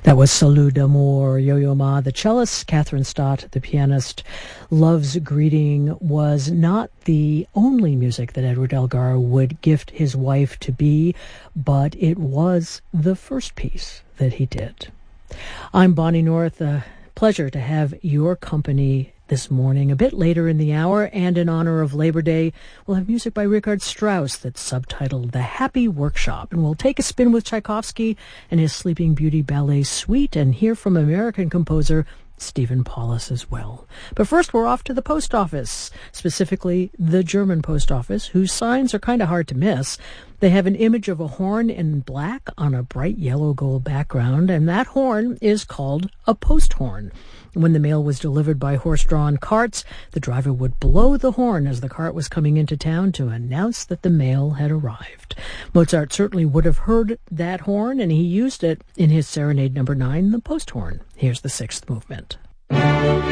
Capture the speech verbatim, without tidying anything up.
That was Salut d'Amour, Yo-Yo Ma, the cellist, Catherine Stott, the pianist. Love's Greeting was not the only music that Edward Elgar would gift his wife-to-be, but it was the first piece that he did. I'm Bonnie North. A pleasure to have your company this morning. A bit later in the hour, and in honor of Labor Day, we'll have music by Richard Strauss that's subtitled The Happy Workshop, and we'll take a spin with Tchaikovsky and his Sleeping Beauty Ballet Suite and hear from American composer Stephen Paulus as well. But first, we're off to the post office, specifically the German post office, whose signs are kind of hard to miss. They have an image of a horn in black on a bright yellow gold background, and that horn is called a post horn. When the mail was delivered by horse-drawn carts, the driver would blow the horn as the cart was coming into town to announce that the mail had arrived. Mozart certainly would have heard that horn, and he used it in his Serenade number nine, the post horn. Here's the sixth movement.